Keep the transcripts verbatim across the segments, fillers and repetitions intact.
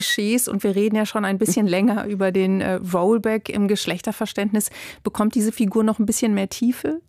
Klischees und wir reden ja schon ein bisschen länger über den äh, Rollback im Geschlechterverständnis. Bekommt diese Figur noch ein bisschen mehr Tiefe?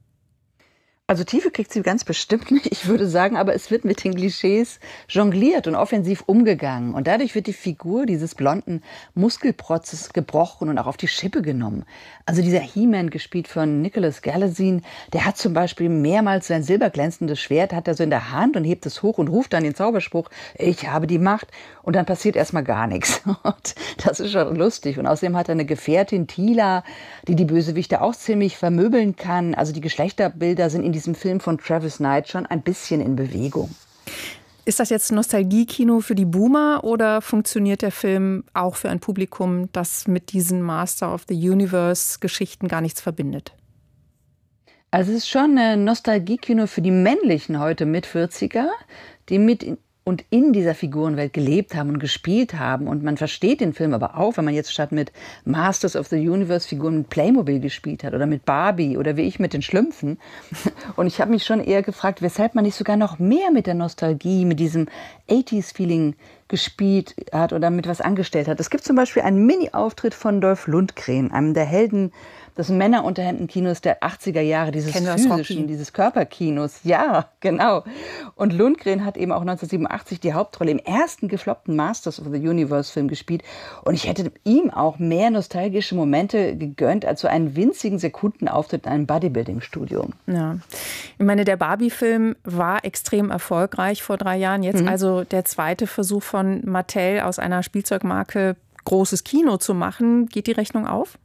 Also Tiefe kriegt sie ganz bestimmt nicht. Ich würde sagen, aber es wird mit den Klischees jongliert und offensiv umgegangen. Und dadurch wird die Figur dieses blonden Muskelprotzes gebrochen und auch auf die Schippe genommen. Also dieser He-Man, gespielt von Nicholas Galitzine, der hat zum Beispiel mehrmals sein silberglänzendes Schwert, hat er so in der Hand und hebt es hoch und ruft dann den Zauberspruch, ich habe die Macht. Und dann passiert erstmal gar nichts. Und das ist schon lustig. Und außerdem hat er eine Gefährtin, Teela, die die Bösewichte auch ziemlich vermöbeln kann. Also die Geschlechterbilder sind in diesem Film von Travis Knight schon ein bisschen in Bewegung. Ist das jetzt Nostalgie-Kino für die Boomer oder funktioniert der Film auch für ein Publikum, das mit diesen Master of the Universe-Geschichten gar nichts verbindet? Also es ist schon ein Nostalgie-Kino für die männlichen heute mit vierziger, die mit in und in dieser Figurenwelt gelebt haben und gespielt haben. Und man versteht den Film aber auch, wenn man jetzt statt mit Masters of the Universe Figuren mit Playmobil gespielt hat oder mit Barbie oder wie ich mit den Schlümpfen. Und ich habe mich schon eher gefragt, weshalb man nicht sogar noch mehr mit der Nostalgie, mit diesem achtziger-Feeling gespielt hat oder mit was angestellt hat. Es gibt zum Beispiel einen Mini-Auftritt von Dolph Lundgren, einem der Helden des Männerunterhemden-Kinos der achtziger Jahre, dieses physischen, dieses Körperkinos. Ja, genau. Und Lundgren hat eben auch neunzehnhundertsiebenundachtzig die Hauptrolle im ersten gefloppten Masters of the Universe-Film gespielt. Und ich hätte ihm auch mehr nostalgische Momente gegönnt als so einen winzigen Sekundenauftritt in einem Bodybuilding-Studio. Ja, ich meine, der Barbie-Film war extrem erfolgreich vor drei Jahren. Jetzt mhm. also der zweite Versuch von Mattel aus einer Spielzeugmarke großes Kino zu machen. Geht die Rechnung auf?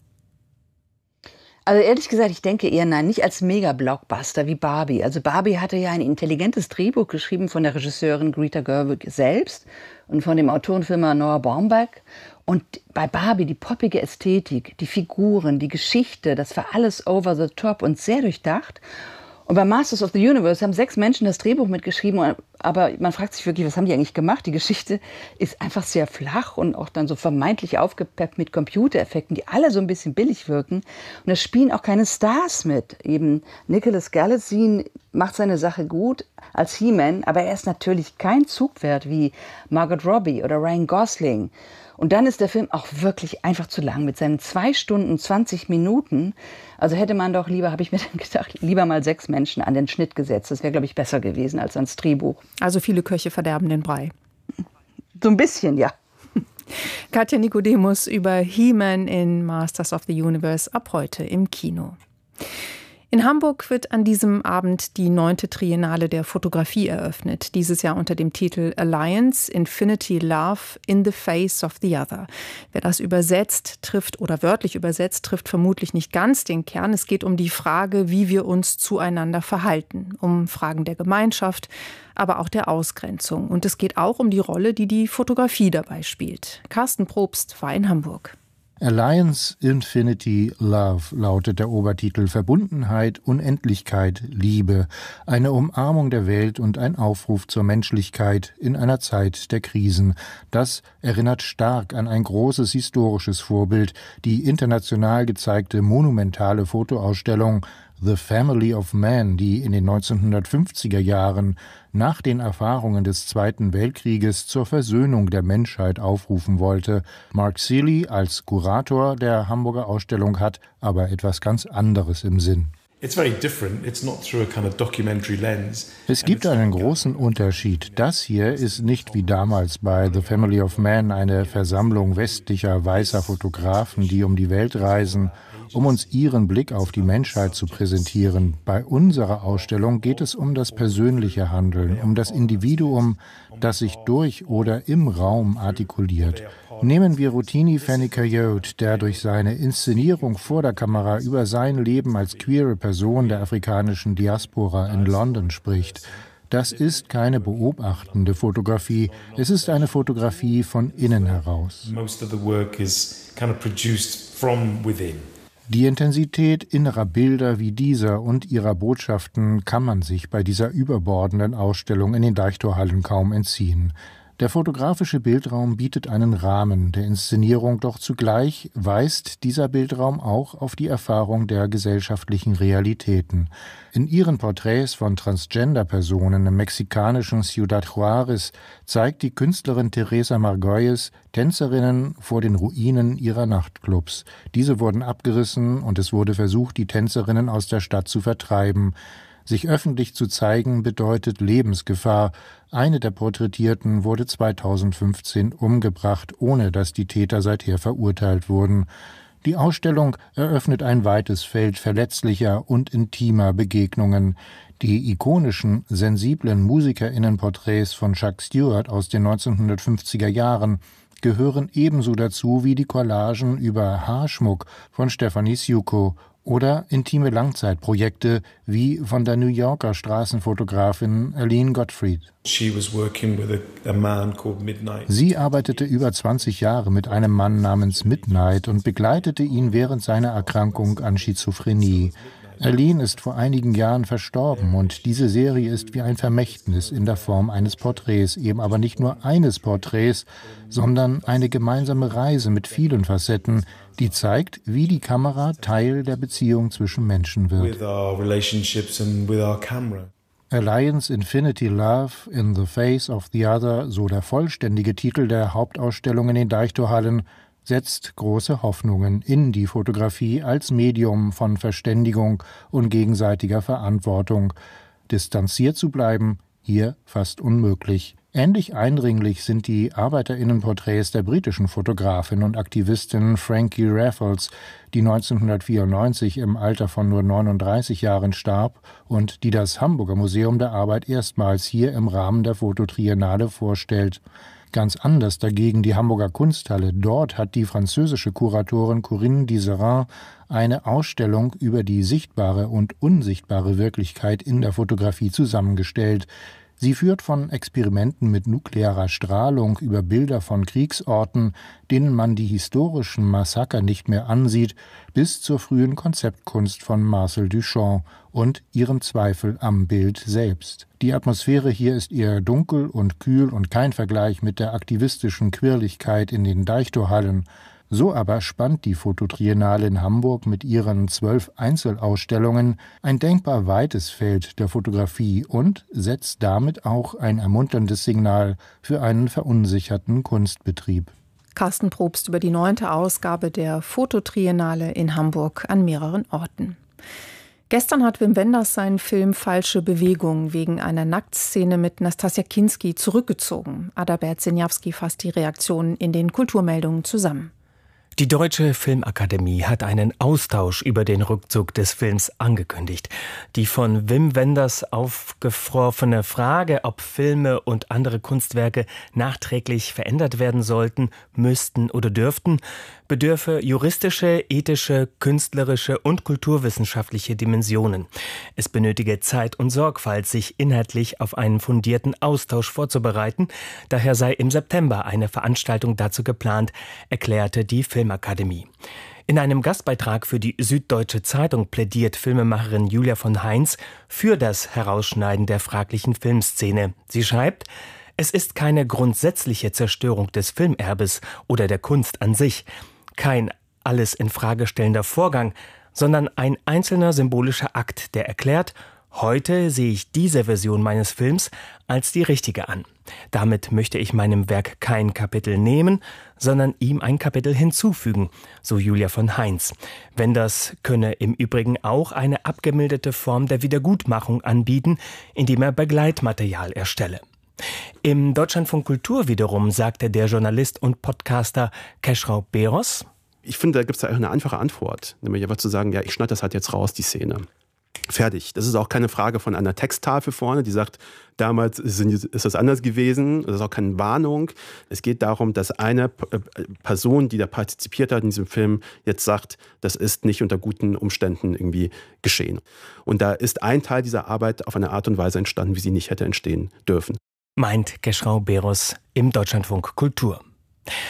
Also ehrlich gesagt, ich denke eher nein, nicht als Mega-Blockbuster wie Barbie. Also Barbie hatte ja ein intelligentes Drehbuch geschrieben von der Regisseurin Greta Gerwig selbst und von dem Autorenfilmer Noah Baumbach. Und bei Barbie die poppige Ästhetik, die Figuren, die Geschichte, das war alles over the top und sehr durchdacht. Und bei Masters of the Universe haben sechs Menschen das Drehbuch mitgeschrieben, aber man fragt sich wirklich, was haben die eigentlich gemacht? Die Geschichte ist einfach sehr flach und auch dann so vermeintlich aufgepeppt mit Computereffekten, die alle so ein bisschen billig wirken. Und es spielen auch keine Stars mit. Eben Nicholas Galitzine macht seine Sache gut als He-Man, aber er ist natürlich kein Zugpferd wie Margot Robbie oder Ryan Gosling. Und dann ist der Film auch wirklich einfach zu lang mit seinen zwei Stunden zwanzig Minuten. Also hätte man doch lieber, habe ich mir dann gedacht, lieber mal sechs Menschen an den Schnitt gesetzt. Das wäre, glaube ich, besser gewesen als ans Drehbuch. Also viele Köche verderben den Brei. So ein bisschen, ja. Katja Nicodemus über He-Man in Masters of the Universe ab heute im Kino. In Hamburg wird an diesem Abend die neunte Triennale der Fotografie eröffnet. Dieses Jahr unter dem Titel Alliance, Infinity Love in the Face of the Other. Wer das übersetzt, trifft oder wörtlich übersetzt, trifft vermutlich nicht ganz den Kern. Es geht um die Frage, wie wir uns zueinander verhalten. Um Fragen der Gemeinschaft, aber auch der Ausgrenzung. Und es geht auch um die Rolle, die die Fotografie dabei spielt. Carsten Probst war in Hamburg. Alliance Infinity Love lautet der Obertitel. Verbundenheit, Unendlichkeit, Liebe. Eine Umarmung der Welt und ein Aufruf zur Menschlichkeit in einer Zeit der Krisen. Das erinnert stark an ein großes historisches Vorbild, die international gezeigte monumentale Fotoausstellung The Family of Man, die in den neunzehnhundertfünfziger Jahren nach den Erfahrungen des Zweiten Weltkrieges zur Versöhnung der Menschheit aufrufen wollte. Mark Seeley als Kurator der Hamburger Ausstellung hat aber etwas ganz anderes im Sinn. Es gibt einen großen Unterschied. Das hier ist nicht wie damals bei The Family of Man eine Versammlung westlicher weißer Fotografen, die um die Welt reisen, um uns ihren Blick auf die Menschheit zu präsentieren. Bei unserer Ausstellung geht es um das persönliche Handeln, um das Individuum, das sich durch oder im Raum artikuliert. Nehmen wir Rotimi Fani-Cayode, der durch seine Inszenierung vor der Kamera über sein Leben als queere Person der afrikanischen Diaspora in London spricht. Das ist keine beobachtende Fotografie, es ist eine Fotografie von innen heraus. Most of the work is kind of produced from within. Die Intensität innerer Bilder wie dieser und ihrer Botschaften kann man sich bei dieser überbordenden Ausstellung in den Deichtorhallen kaum entziehen. Der fotografische Bildraum bietet einen Rahmen der Inszenierung, doch zugleich weist dieser Bildraum auch auf die Erfahrung der gesellschaftlichen Realitäten. In ihren Porträts von Transgender-Personen im mexikanischen Ciudad Juárez zeigt die Künstlerin Teresa Margolles Tänzerinnen vor den Ruinen ihrer Nachtclubs. Diese wurden abgerissen und es wurde versucht, die Tänzerinnen aus der Stadt zu vertreiben. Sich öffentlich zu zeigen bedeutet Lebensgefahr. Eine der Porträtierten wurde zweitausendfünfzehn umgebracht, ohne dass die Täter seither verurteilt wurden. Die Ausstellung eröffnet ein weites Feld verletzlicher und intimer Begegnungen. Die ikonischen, sensiblen MusikerInnenporträts von Chuck Stewart aus den neunzehnhundertfünfziger Jahren gehören ebenso dazu wie die Collagen über Haarschmuck von Stephanie Sciucco oder intime Langzeitprojekte wie von der New Yorker Straßenfotografin Aline Gottfried. Sie arbeitete über zwanzig Jahre mit einem Mann namens Midnight und begleitete ihn während seiner Erkrankung an Schizophrenie. Aline ist vor einigen Jahren verstorben und diese Serie ist wie ein Vermächtnis in der Form eines Porträts, eben aber nicht nur eines Porträts, sondern eine gemeinsame Reise mit vielen Facetten, die zeigt, wie die Kamera Teil der Beziehung zwischen Menschen wird. Alliance Infinity Love in the Face of the Other, so der vollständige Titel der Hauptausstellung in den Deichtorhallen, setzt große Hoffnungen in die Fotografie als Medium von Verständigung und gegenseitiger Verantwortung. Distanziert zu bleiben, hier fast unmöglich. Ähnlich eindringlich sind die ArbeiterInnenporträts der britischen Fotografin und Aktivistin Frankie Raffles, die neunzehnhundertvierundneunzig im Alter von nur neununddreißig Jahren starb und die das Hamburger Museum der Arbeit erstmals hier im Rahmen der Fototriennale vorstellt. Ganz anders dagegen die Hamburger Kunsthalle. Dort hat die französische Kuratorin Corinne Diserin eine Ausstellung über die sichtbare und unsichtbare Wirklichkeit in der Fotografie zusammengestellt. Sie führt von Experimenten mit nuklearer Strahlung über Bilder von Kriegsorten, denen man die historischen Massaker nicht mehr ansieht, bis zur frühen Konzeptkunst von Marcel Duchamp und ihrem Zweifel am Bild selbst. Die Atmosphäre hier ist eher dunkel und kühl und kein Vergleich mit der aktivistischen Quirligkeit in den Deichtorhallen. So aber spannt die Fototriennale in Hamburg mit ihren zwölf Einzelausstellungen ein denkbar weites Feld der Fotografie und setzt damit auch ein ermunterndes Signal für einen verunsicherten Kunstbetrieb. Carsten Probst über die neunte Ausgabe der Fototriennale in Hamburg an mehreren Orten. Gestern hat Wim Wenders seinen Film Falsche Bewegung wegen einer Nacktszene mit Nastassja Kinski zurückgezogen. Adalbert Siniawski fasst die Reaktionen in den Kulturmeldungen zusammen. Die Deutsche Filmakademie hat einen Austausch über den Rückzug des Films angekündigt. Die von Wim Wenders aufgeworfene Frage, ob Filme und andere Kunstwerke nachträglich verändert werden sollten, müssten oder dürften, bedürfe juristische, ethische, künstlerische und kulturwissenschaftliche Dimensionen. Es benötige Zeit und Sorgfalt, sich inhaltlich auf einen fundierten Austausch vorzubereiten. Daher sei im September eine Veranstaltung dazu geplant, erklärte die Filmakademie. In einem Gastbeitrag für die Süddeutsche Zeitung plädiert Filmemacherin Julia von Heinz für das Herausschneiden der fraglichen Filmszene. Sie schreibt: Es ist keine grundsätzliche Zerstörung des Filmerbes oder der Kunst an sich, kein alles in Frage stellender Vorgang, sondern ein einzelner symbolischer Akt, der erklärt: Heute sehe ich diese Version meines Films als die richtige an. Damit möchte ich meinem Werk kein Kapitel nehmen, sondern ihm ein Kapitel hinzufügen, so Julia von Heinz. Wenders könne im Übrigen auch eine abgemilderte Form der Wiedergutmachung anbieten, indem er Begleitmaterial erstelle. Im Deutschlandfunk Kultur wiederum sagte der Journalist und Podcaster Keschrau Beros: Ich finde, da gibt es da eine einfache Antwort, nämlich einfach zu sagen, ja, ich schneide das halt jetzt raus, die Szene. Fertig. Das ist auch keine Frage von einer Texttafel vorne, die sagt, damals ist das anders gewesen. Das ist auch keine Warnung. Es geht darum, dass eine Person, die da partizipiert hat in diesem Film, jetzt sagt, das ist nicht unter guten Umständen irgendwie geschehen. Und da ist ein Teil dieser Arbeit auf eine Art und Weise entstanden, wie sie nicht hätte entstehen dürfen. Meint Keschrau Beros im Deutschlandfunk Kultur.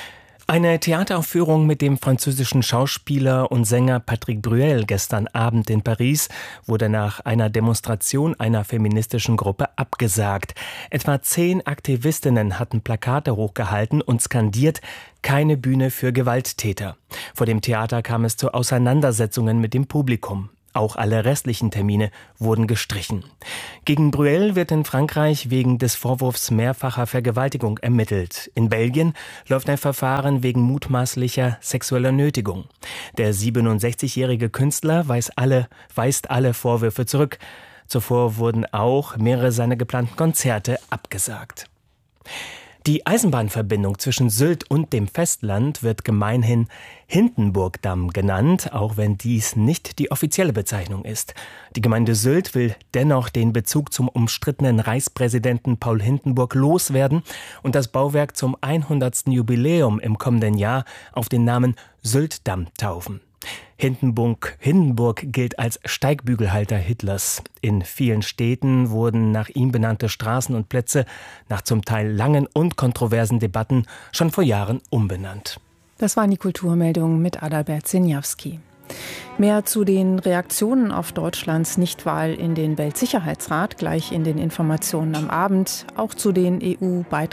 Eine Theateraufführung mit dem französischen Schauspieler und Sänger Patrick Bruel gestern Abend in Paris wurde nach einer Demonstration einer feministischen Gruppe abgesagt. Etwa zehn Aktivistinnen hatten Plakate hochgehalten und skandiert: Keine Bühne für Gewalttäter. Vor dem Theater kam es zu Auseinandersetzungen mit dem Publikum. Auch alle restlichen Termine wurden gestrichen. Gegen Bruel wird in Frankreich wegen des Vorwurfs mehrfacher Vergewaltigung ermittelt. In Belgien läuft ein Verfahren wegen mutmaßlicher sexueller Nötigung. Der siebenundsechzigjährige Künstler weist alle, weist alle Vorwürfe zurück. Zuvor wurden auch mehrere seiner geplanten Konzerte abgesagt. Die Eisenbahnverbindung zwischen Sylt und dem Festland wird gemeinhin Hindenburgdamm genannt, auch wenn dies nicht die offizielle Bezeichnung ist. Die Gemeinde Sylt will dennoch den Bezug zum umstrittenen Reichspräsidenten Paul Hindenburg loswerden und das Bauwerk zum hundertsten Jubiläum im kommenden Jahr auf den Namen Syltdamm taufen. Hindenburg, Hindenburg gilt als Steigbügelhalter Hitlers. In vielen Städten wurden nach ihm benannte Straßen und Plätze nach zum Teil langen und kontroversen Debatten schon vor Jahren umbenannt. Das waren die Kulturmeldungen mit Adalbert Sinjawski. Mehr zu den Reaktionen auf Deutschlands Nichtwahl in den Weltsicherheitsrat gleich in den Informationen am Abend, auch zu den E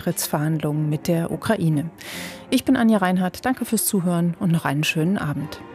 U-Beitrittsverhandlungen mit der Ukraine. Ich bin Anja Reinhardt, danke fürs Zuhören und noch einen schönen Abend.